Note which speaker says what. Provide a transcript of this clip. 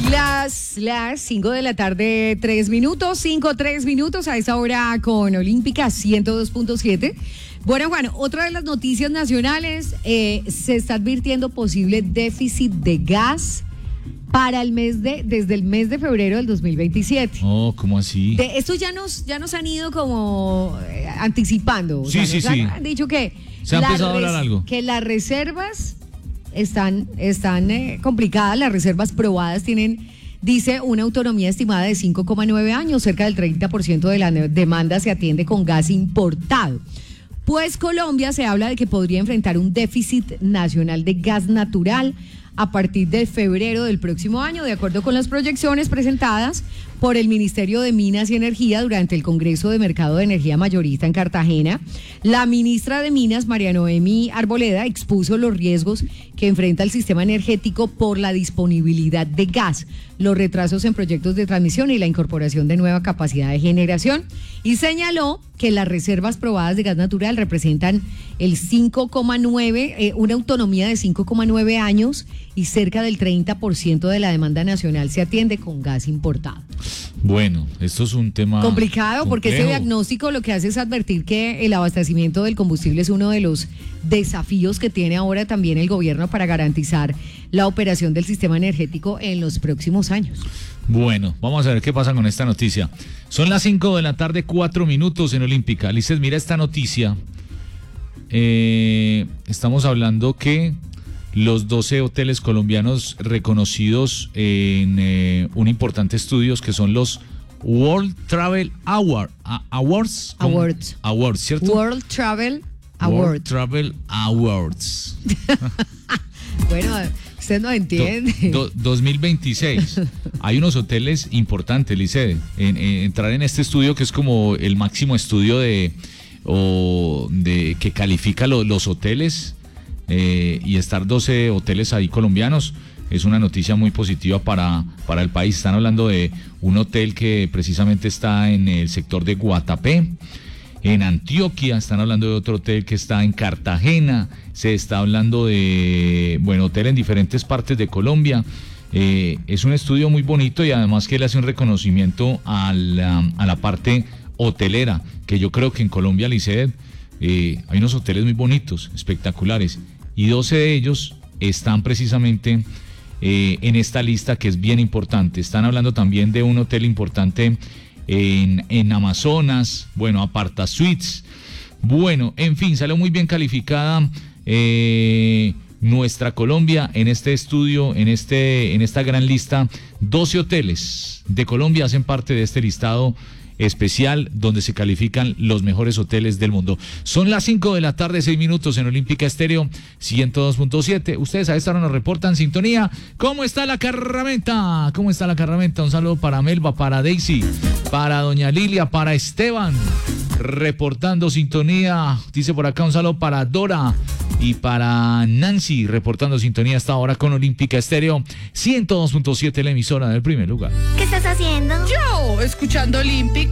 Speaker 1: Las 5 de la tarde, 3 minutos, 3 minutos a esa hora con Olímpica 102.7. Bueno, Juan, otra de las noticias nacionales, se está advirtiendo posible déficit de gas para desde el mes de febrero del 2027.
Speaker 2: Oh, ¿cómo así?
Speaker 1: Esto ya nos han ido como anticipando.
Speaker 2: Sí, sí.
Speaker 1: Han dicho que
Speaker 2: se ha empezado a hablar algo.
Speaker 1: Que las reservas están complicadas. Las reservas probadas tienen, dice, una autonomía estimada de 5,9 años. Cerca del 30% de la demanda se atiende con gas importado. Pues Colombia se habla de que podría enfrentar un déficit nacional de gas natural a partir de febrero del próximo año, de acuerdo con las proyecciones presentadas por el Ministerio de Minas y Energía durante el Congreso de Mercado de Energía Mayorista en Cartagena. La ministra de Minas, María Noemí Arboleda, expuso los riesgos que enfrenta el sistema energético por la disponibilidad de gas, los retrasos en proyectos de transmisión y la incorporación de nueva capacidad de generación, y señaló que las reservas probadas de gas natural representan el 5,9, una autonomía de 5,9 años, y cerca del 30% de la demanda nacional se atiende con gas importado.
Speaker 2: Bueno, esto es un tema
Speaker 1: complicado porque
Speaker 2: complejo.
Speaker 1: ese diagnóstico lo que hace es advertir que el abastecimiento del combustible es uno de los desafíos que tiene ahora también el gobierno para garantizar la operación del sistema energético en los próximos años.
Speaker 2: Bueno, vamos a ver qué pasa con esta noticia. Son las 5 de la tarde, 4 minutos en Olímpica. Lices, mira esta noticia. Estamos hablando que los 12 hoteles colombianos reconocidos en un importante estudio, que son los World Travel Awards, ¿cierto?
Speaker 1: World Travel Awards.
Speaker 2: World Travel Awards.
Speaker 1: Bueno, usted no entiende. 2026.
Speaker 2: Hay unos hoteles importantes, Lice, en entrar en este estudio que es como el máximo estudio de que califica los hoteles, y estar 12 hoteles ahí colombianos es una noticia muy positiva para el país. Están hablando de un hotel que precisamente está en el sector de Guatapé, en Antioquia. Están hablando de otro hotel que está en Cartagena. Se está hablando de, hotel en diferentes partes de Colombia. Es un estudio muy bonito y además que le hace un reconocimiento a la parte hotelera, que yo creo que en Colombia, Liced, hay unos hoteles muy bonitos, espectaculares, y 12 de ellos están precisamente en esta lista, que es bien importante. Están hablando también de un hotel importante en Amazonas, Aparta Suites. En fin, salió muy bien calificada nuestra Colombia en este estudio, en esta gran lista. 12 hoteles de Colombia hacen parte de este listado especial donde se califican los mejores hoteles del mundo. Son las 5 de la tarde, 6 minutos en Olímpica Estéreo 102.7. Ustedes a esta hora nos reportan sintonía. ¿Cómo está la carramenta? ¿Cómo está la carramenta? Un saludo para Melba, para Daisy, para doña Lilia, para Esteban, reportando sintonía. Dice por acá un saludo para Dora y para Nancy, reportando sintonía hasta ahora con Olímpica Estéreo 102.7, la emisora del primer lugar.
Speaker 3: ¿Qué estás haciendo?
Speaker 4: Yo, escuchando Olímpica.